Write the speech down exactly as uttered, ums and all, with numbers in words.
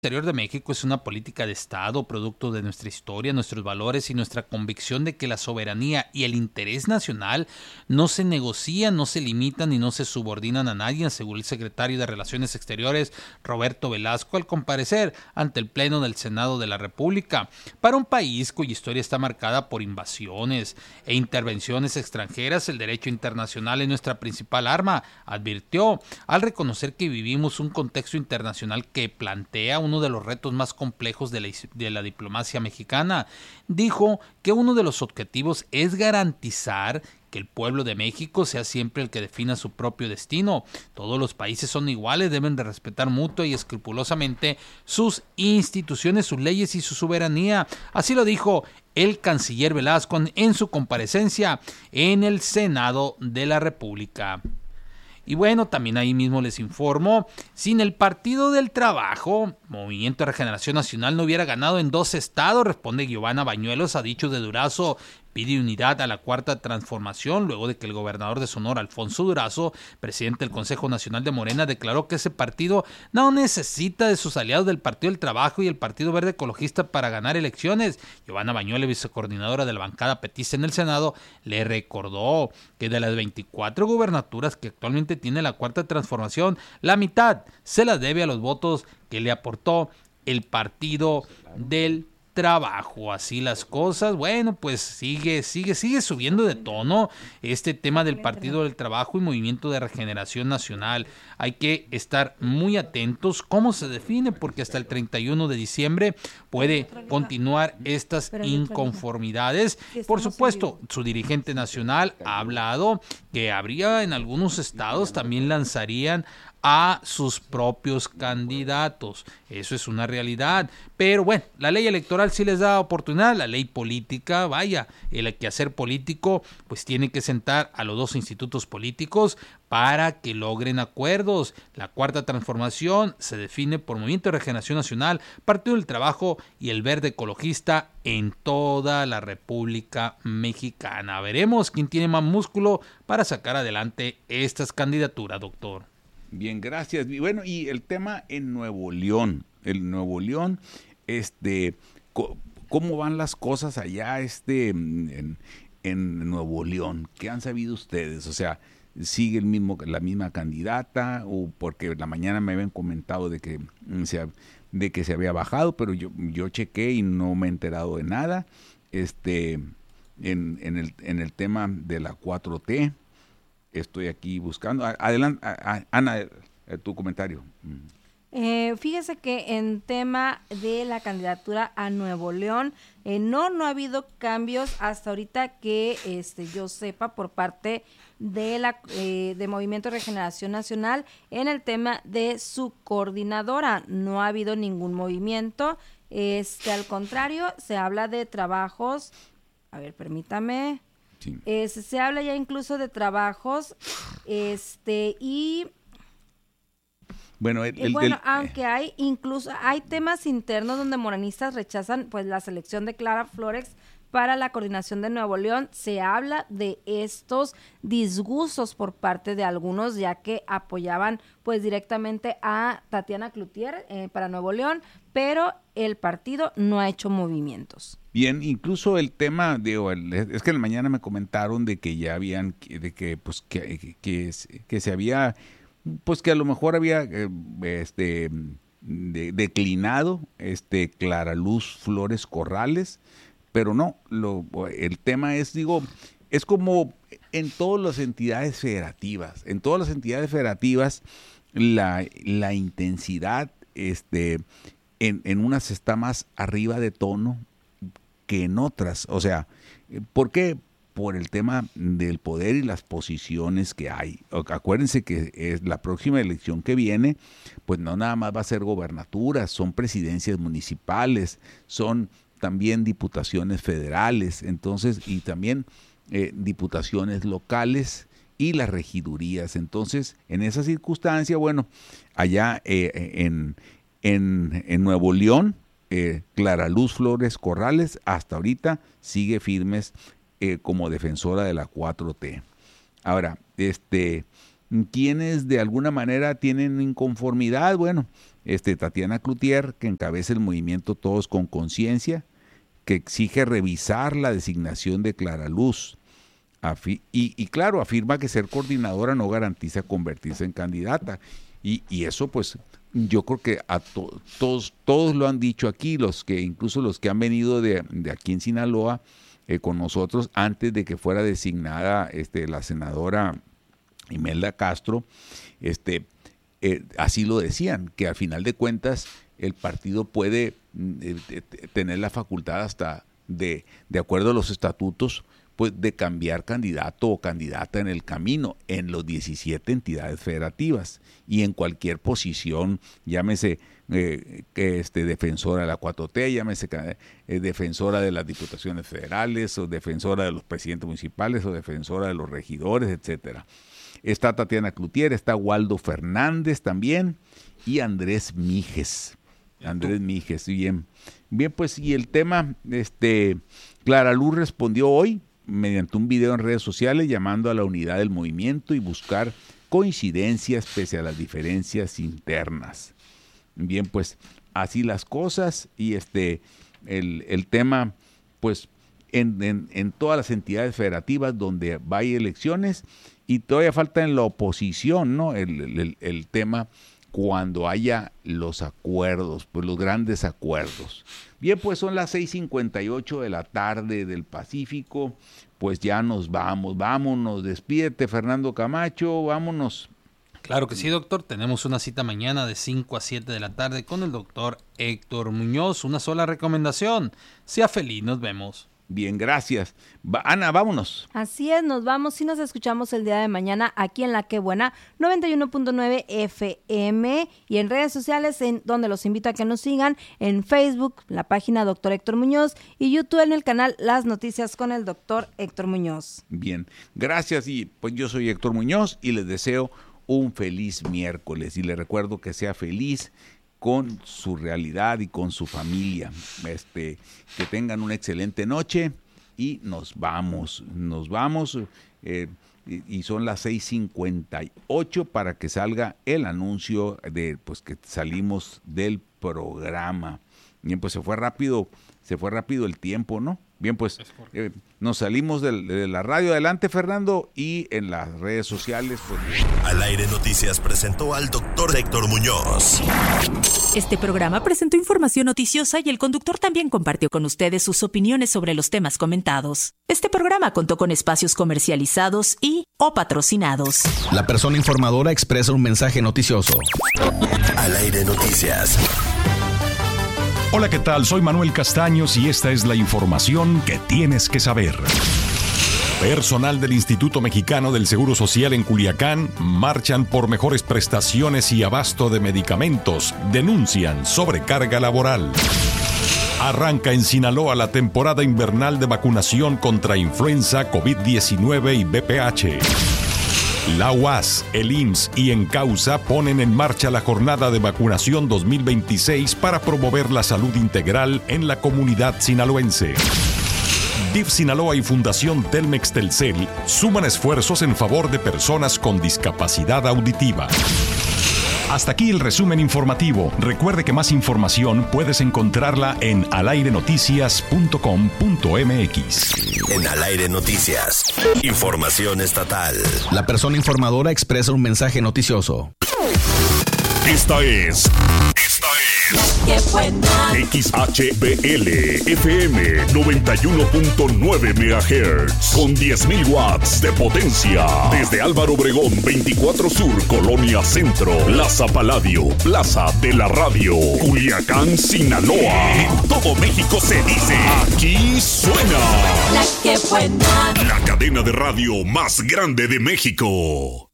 Exterior de México es una política de Estado, producto de nuestra historia, nuestros valores y nuestra convicción de que la soberanía y el interés nacional no se negocian, no se limitan y no se subordinan a nadie, según el secretario de Relaciones Exteriores, Roberto Velasco, al comparecer ante el Pleno del Senado de la República. Para un país cuya historia está marcada por invasiones e intervenciones extranjeras, el derecho internacional es nuestra principal arma, advirtió, al reconocer que vivimos un contexto internacional que plantea un uno de los retos más complejos de la, de la diplomacia mexicana. Dijo que uno de los objetivos es garantizar que el pueblo de México sea siempre el que defina su propio destino. Todos los países son iguales, deben de respetar mutua y escrupulosamente sus instituciones, sus leyes y su soberanía. Así lo dijo el canciller Velasco en su comparecencia en el Senado de la República. Y bueno, también ahí mismo les informo, sin el Partido del Trabajo, Movimiento de Regeneración Nacional no hubiera ganado en dos estados, responde Giovanna Bañuelos a dicho de Durazo. Pide unidad a la Cuarta Transformación luego de que el gobernador de Sonora, Alfonso Durazo, presidente del Consejo Nacional de Morena, declaró que ese partido no necesita de sus aliados del Partido del Trabajo y el Partido Verde Ecologista para ganar elecciones. Giovanna Bañuelos, vicecoordinadora de la bancada petista en el Senado, le recordó que de las veinticuatro gubernaturas que actualmente tiene la Cuarta Transformación, la mitad se las debe a los votos que le aportó el Partido del Trabajo. Así las cosas, bueno, pues sigue, sigue, sigue subiendo de tono este tema del Partido del Trabajo y Movimiento de Regeneración Nacional. Hay que estar muy atentos cómo se define, porque hasta el treinta y uno de diciembre puede continuar estas inconformidades. Por supuesto, su dirigente nacional ha hablado que habría en algunos estados también lanzarían a sus propios candidatos. Eso es una realidad. Pero bueno, la ley electoral sí les da oportunidad, la ley política, vaya, el quehacer político, pues tiene que sentar a los dos institutos políticos para que logren acuerdos. La Cuarta Transformación se define por Movimiento de Regeneración Nacional, Partido del Trabajo y el Verde Ecologista en toda la República Mexicana. Veremos quién tiene más músculo para sacar adelante estas candidaturas, doctor. Bien, gracias. Y bueno, y el tema en Nuevo León, el Nuevo León, este, ¿cómo van las cosas allá este, en, en Nuevo León? ¿Qué han sabido ustedes? O sea, ¿sigue el mismo, la misma candidata? O porque la mañana me habían comentado de que se, de que se había bajado, pero yo, yo chequé y no me he enterado de nada. Este, en, en, el, en el tema de la cuatro T. Estoy aquí buscando. Adelante, Ana, tu comentario. Eh, fíjese que en tema de la candidatura a Nuevo León, eh, no, no ha habido cambios hasta ahorita que este, yo sepa por parte de la eh, de Movimiento de Regeneración Nacional en el tema de su coordinadora. No ha habido ningún movimiento. Este, al contrario, se habla de trabajos. A ver, permítame. Sí. Eh, se, se habla ya incluso de trabajos, este, y bueno, el, eh, el, bueno el, aunque hay incluso hay temas internos donde morenistas rechazan pues la selección de Clara Flores para la coordinación de Nuevo León. Se habla de estos disgustos por parte de algunos, ya que apoyaban pues directamente a Tatiana Cloutier eh, para Nuevo León, pero el partido no ha hecho movimientos. Bien, incluso el tema de es que en la mañana me comentaron de que ya habían, de que pues que, que, que, que se había, pues que a lo mejor había eh, este de, declinado este Clara Luz Flores Corrales, pero no, lo, el tema es, digo, es como en todas las entidades federativas, en todas las entidades federativas la, la intensidad este en, en unas está más arriba de tono que en otras. O sea, ¿por qué? Por el tema del poder y las posiciones que hay. Acuérdense que es la próxima elección que viene, pues no nada más va a ser gobernaturas, son presidencias municipales, son también diputaciones federales, entonces, y también eh, diputaciones locales y las regidurías. Entonces, en esa circunstancia, bueno, allá eh, en, en, en Nuevo León, eh, Clara Luz Flores Corrales hasta ahorita sigue firmes eh, como defensora de la cuatro T. Ahora, este, quienes de alguna manera tienen inconformidad, bueno, este, Tatiana Cloutier, que encabeza el movimiento Todos con Conciencia, que exige revisar la designación de Clara Luz. Afi- y, y claro, afirma que ser coordinadora no garantiza convertirse en candidata. Y, y eso pues yo creo que a to- todos, todos lo han dicho aquí, los que incluso los que han venido de, de aquí en Sinaloa eh, con nosotros antes de que fuera designada este, la senadora Imelda Castro, este, eh, así lo decían, que al final de cuentas el partido puede eh, eh, tener la facultad hasta de, de acuerdo a los estatutos, pues de cambiar candidato o candidata en el camino en los diecisiete entidades federativas y en cualquier posición, llámese eh, que este, defensora de la cuatro T, llámese eh, defensora de las diputaciones federales o defensora de los presidentes municipales o defensora de los regidores, etcétera. Está Tatiana Cloutier, está Waldo Fernández también y Andrés Mijes. Andrés Mijes, bien. Bien, pues, y el tema, este, Clara Luz respondió hoy mediante un video en redes sociales llamando a la unidad del movimiento y buscar coincidencias pese a las diferencias internas. Bien, pues, así las cosas y este, el, el tema, pues, en, en, en todas las entidades federativas donde hay elecciones y todavía falta en la oposición, ¿no? El, el, el tema cuando haya los acuerdos, pues los grandes acuerdos. Bien, pues son las seis cincuenta y ocho de la tarde del Pacífico, pues ya nos vamos, vámonos, despídete Fernando Camacho, vámonos. Claro que sí, doctor, tenemos una cita mañana de cinco a siete de la tarde con el doctor Héctor Muñoz, una sola recomendación, sea feliz, nos vemos. Bien, gracias. Va, Ana, vámonos. Así es, nos vamos y nos escuchamos el día de mañana aquí en La Qué Buena, noventa y uno punto nueve F M y en redes sociales en donde los invito a que nos sigan en Facebook, la página Doctor Héctor Muñoz y YouTube en el canal Las Noticias con el Doctor Héctor Muñoz. Bien, gracias y pues yo soy Héctor Muñoz y les deseo un feliz miércoles y les recuerdo que sea feliz con su realidad y con su familia. Este, que tengan una excelente noche y nos vamos, nos vamos eh, y, y son las seis cincuenta y ocho para que salga el anuncio de pues que salimos del programa. Bien, pues se fue rápido, se fue rápido el tiempo, ¿no? Bien, pues eh, nos salimos de, de la radio. Adelante, Fernando, y en las redes sociales. Pues... Al Aire Noticias presentó al doctor Héctor Muñoz. Este programa presentó información noticiosa y el conductor también compartió con ustedes sus opiniones sobre los temas comentados. Este programa contó con espacios comercializados y o patrocinados. La persona informadora expresa un mensaje noticioso. Al Aire Noticias. Hola, ¿qué tal? Soy Manuel Castaños y esta es la información que tienes que saber. Personal del Instituto Mexicano del Seguro Social en Culiacán marchan por mejores prestaciones y abasto de medicamentos. Denuncian sobrecarga laboral. Arranca en Sinaloa la temporada invernal de vacunación contra influenza, COVID diecinueve y V P H. La U A S, el I M S S y Encausa ponen en marcha la jornada de vacunación dos mil veintiséis para promover la salud integral en la comunidad sinaloense. D I F Sinaloa y Fundación Telmex Telcel suman esfuerzos en favor de personas con discapacidad auditiva. Hasta aquí el resumen informativo. Recuerde que más información puedes encontrarla en al aire noticias punto com punto m x. En Al Aire Noticias, información estatal. La persona informadora expresa un mensaje noticioso. Esta es... Esta es... ¡Qué buena! X H B L F M noventa y uno punto nueve megahertz con diez mil watts de potencia. Desde Álvaro Obregón veinticuatro Sur, Colonia Centro, Plaza Paladio, Plaza de la Radio, Culiacán, Sinaloa. En todo México se dice, aquí suena ¡La Qué Buena! la cadena de radio más grande de México.